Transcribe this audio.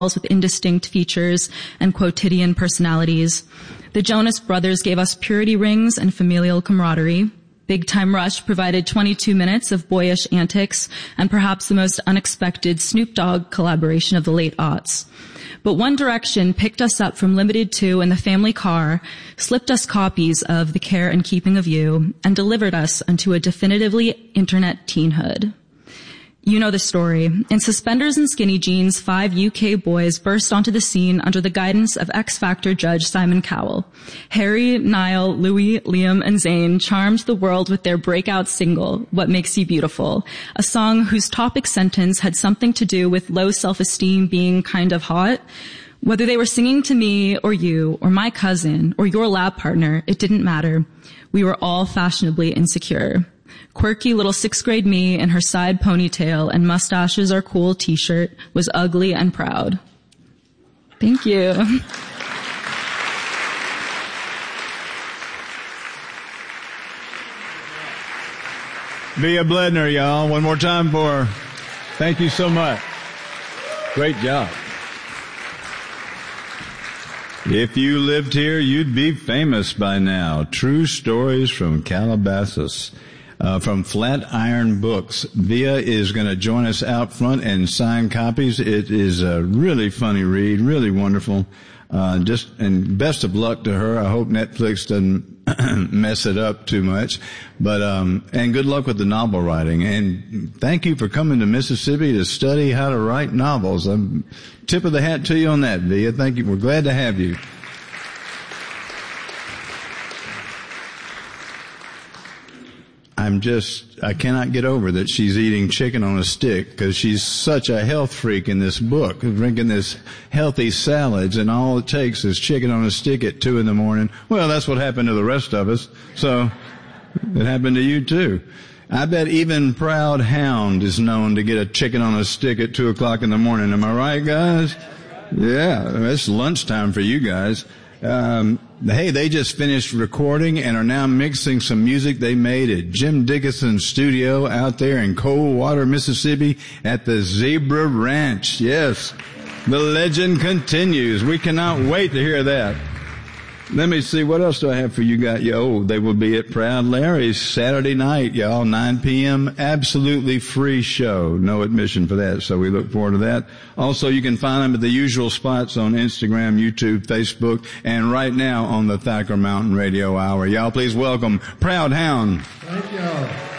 with indistinct features and quotidian personalities. The Jonas Brothers gave us purity rings and familial camaraderie. Big Time Rush provided 22 minutes of boyish antics and perhaps the most unexpected Snoop Dogg collaboration of the late aughts. But One Direction picked us up from Limited 2 in the family car, slipped us copies of The Care and Keeping of You, and delivered us unto a definitively internet teenhood. You know the story. In suspenders and skinny jeans, 5 UK boys burst onto the scene under the guidance of X Factor judge Simon Cowell. Harry, Niall, Louis, Liam, and Zayn charmed the world with their breakout single, What Makes You Beautiful, a song whose topic sentence had something to do with low self-esteem being kind of hot. Whether they were singing to me or you or my cousin or your lab partner, it didn't matter. We were all fashionably insecure. Quirky little 6th grade me in her side ponytail and mustaches are cool t-shirt was ugly and proud. Thank you. Via Bledner, y'all. One more time for her. Thank you so much. Great job. If you lived here, you'd be famous by now. True stories from Calabasas. From Flatiron Books. Via is going to join us out front and sign copies. It is a really funny read, really wonderful. And best of luck to her. I hope Netflix doesn't mess it up too much. But, and good luck with the novel writing. And thank you for coming to Mississippi to study how to write novels. Tip of the hat to you on that, Via. Thank you. We're glad to have you. I cannot get over that she's eating chicken on a stick because she's such a health freak in this book, drinking this healthy salads, and all it takes is chicken on a stick at 2 a.m. Well, that's what happened to the rest of us, so it happened to you too. I bet even Proud Hound is known to get a chicken on a stick at 2 o'clock in the morning. Am I right, guys? Yeah, it's lunchtime for you guys. Hey, they just finished recording and are now mixing some music they made at Jim Dickinson's studio out there in Coldwater, Mississippi at the Zebra Ranch. Yes, the legend continues. We cannot wait to hear that. Let me see, what else do I have for you guys? They will be at Proud Larry's Saturday night, y'all, 9 p.m. Absolutely free show. No admission for that, so we look forward to that. Also, you can find them at the usual spots on Instagram, YouTube, Facebook, and right now on the Thacker Mountain Radio Hour. Y'all please welcome Proud Hound. Thank y'all.